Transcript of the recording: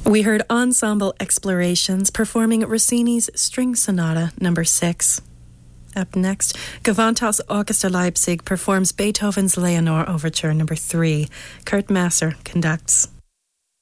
We heard Ensemble Explorations performing Rossini's String Sonata No. 6. Up next, Gewandhaus Orchestra Leipzig performs Beethoven's Leonore Overture No. 3. Kurt Masser conducts.